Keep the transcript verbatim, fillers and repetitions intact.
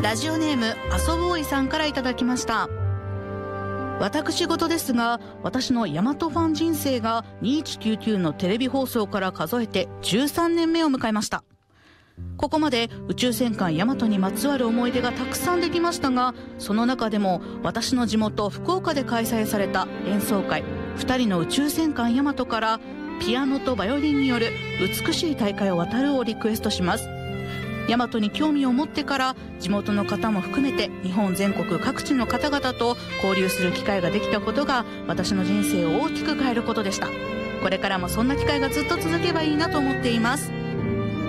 ラジオネームあそぼーいさんからいただきました。私事ですが、私のヤマトファン人生がにせんひゃくきゅうじゅうきゅうのテレビ放送から数えてじゅうさんねんめを迎えました。ここまで宇宙戦艦ヤマトにまつわる思い出がたくさんできましたが、その中でも私の地元福岡で開催された演奏会ふたりの宇宙戦艦ヤマトからピアノとバイオリンによる美しい大海を渡るをリクエストします。ヤマトに興味を持ってから地元の方も含めて日本全国各地の方々と交流する機会ができたことが私の人生を大きく変えることでした。これからもそんな機会がずっと続けばいいなと思っています。